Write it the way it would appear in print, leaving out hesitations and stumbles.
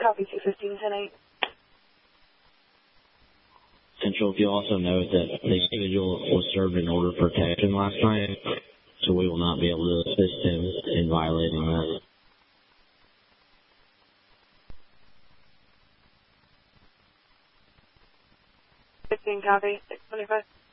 Copy 215-10-8. Central, if you also note that the individual was served an order for protection last night, so we will not be able to assist him in violating that. 15, copy. 625.